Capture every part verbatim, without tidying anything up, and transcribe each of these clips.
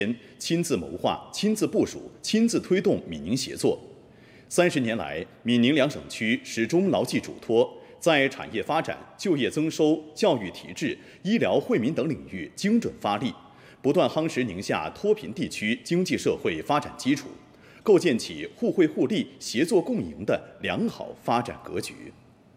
亲自谋划、亲自部署、亲自推动闽宁协作。三十年来，闽宁两省区始终牢记嘱托，在产业发展、就业增收、教育提质、医疗惠民等领域精准发力，不断夯实宁夏脱贫地区经济社会发展基础，构建起互惠互利、协作共赢的良好发展格局。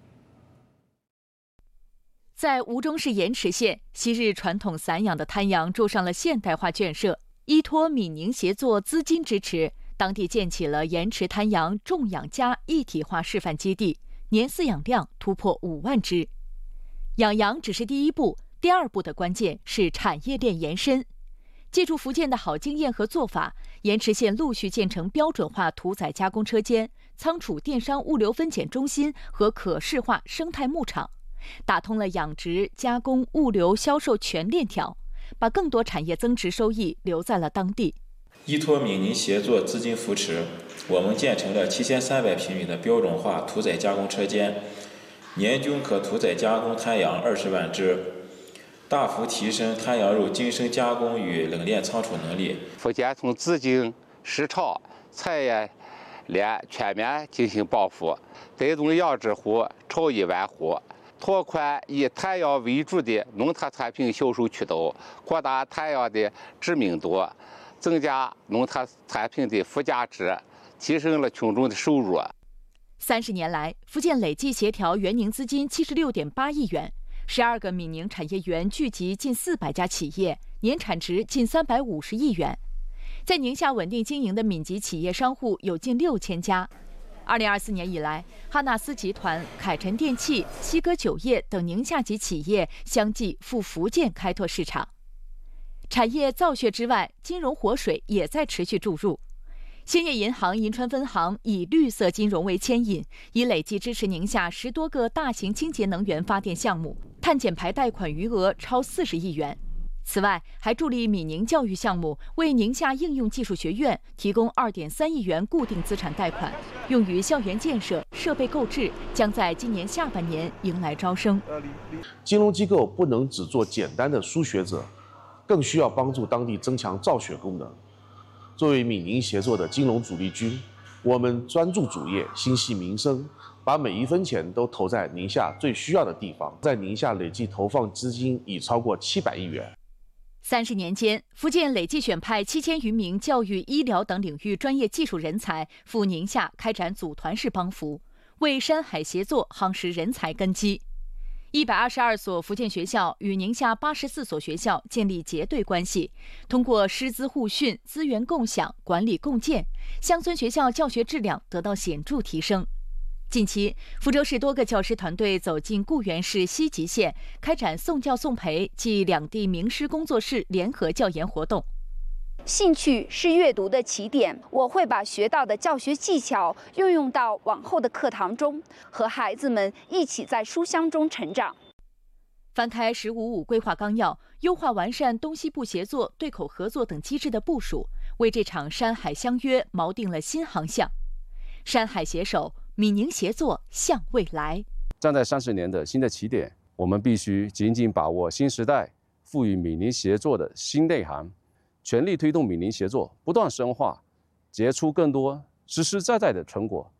在吴忠市盐池县，昔日传统散养的滩羊住上了现代化圈舍，依托闽宁协作资金支持，当地建起了盐池滩羊种养加一体化示范基地，年饲养量突破五万只。养羊只是第一步，第二步的关键是产业链延伸。借助福建的好经验和做法，盐池县陆续建成标准化屠宰加工车间、仓储电商物流分拣中心和可视化生态牧场，打通了养殖、加工、物流、销售全链条，把更多产业增值收益留在了当地。 依托闽宁协作资金扶持，我们建成了七千三百平米的标准化屠宰加工车间，年均可屠宰加工滩羊二十万只，大幅提升滩羊肉精生加工与冷链仓储能力。 福建从资金、市场、产业链全面进行帮扶，带动养殖户超一万户，拓宽以滩羊为主的农特产品销售渠道，扩大滩羊的知名度，增加农特产品的附加值，提升了群众的收入。 三十年来，福建累计协调援宁资金七十六点八亿元，十二个闽宁产业园聚集近四百家企业，年产值近三百五十亿元。在宁夏稳定经营的闽籍企业商户有近六千家。二零二四年以来，哈纳斯集团、凯辰电器、西格酒业等宁夏籍企业相继赴福建开拓市场。产业造血之外，金融活水也在持续注入。兴业银行银川分行以绿色金融为牵引，已累计支持宁夏十多个大型清洁能源发电项目，碳减排贷款余额超四十亿元。此外，还助力闽宁教育项目，为宁夏应用技术学院提供二点三亿元固定资产贷款，用于校园建设、设备购置，将在今年下半年迎来招生。 金融机构不能只做简单的输血者，更需要帮助当地增强造血功能。作为闽宁协作的金融主力军，我们专注主业，心系民生，把每一分钱都投在宁夏最需要的地方。在宁夏累计投放资金已超过七百亿元。 三十年间，福建累计选派七千余名教育、医疗等领域专业技术人才赴宁夏开展组团式帮扶，为山海协作夯实人才根基。一百二十二所福建学校与宁夏八十四所学校建立结对关系，通过师资互训、资源共享、管理共建，乡村学校教学质量得到显著提升。近期，福州市多个教师团队走进固原市西吉县，开展送教送培暨两地名师工作室联合教研活动。 兴趣是阅读的起点，我会把学到的教学技巧运用到往后的课堂中，和孩子们一起在书香中成长。 翻开“十五五”规划纲要，优化完善东西部协作、对口合作等机制的部署，为这场山海相约锚定了新航向。山海携手，闽宁协作向未来。 站在三十年的新的起点，我们必须紧紧把握新时代赋予闽宁协作的新内涵，全力推动闽宁协作不断深化，结出更多实实在在的成果。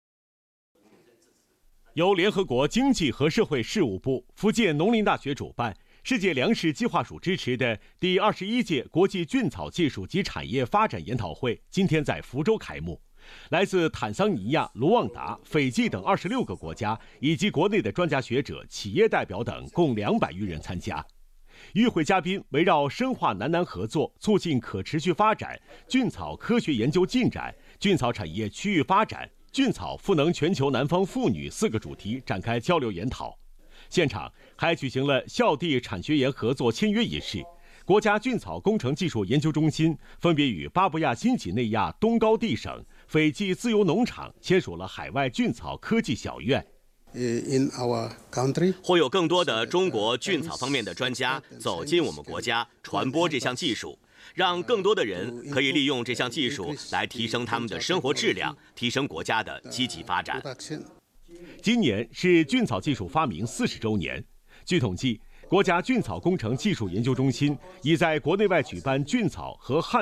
由联合国经济和社会事务部、福建农林大学主办，世界粮食计划署支持的第二十一届国际菌草技术及产业发展研讨会今天在福州开幕。来自坦桑尼亚、卢旺达、斐济等二十六个国家，以及国内的专家学者、企业代表等共两百余人参加。与会嘉宾围绕深化南南合作、促进可持续发展、菌草科学研究进展、菌草产业区域发展、菌草赋能全球南方妇女四个主题展开交流研讨。现场还举行了校地产学研合作签约仪式。国家菌草工程技术研究中心分别与巴布亚新几内亚东高地省、斐济自由农场签署了海外菌草科技小院。 In our country， 会有更多的中国菌草方面的专家走进我们国家，传播这项技术，让更多的人可以利用这项技术来提升他们的生活质量，提升国家的积极发展。 今年是菌草技术发明四十周年。据统计，国家菌草工程技术研究中心已在国内外举办菌草和旱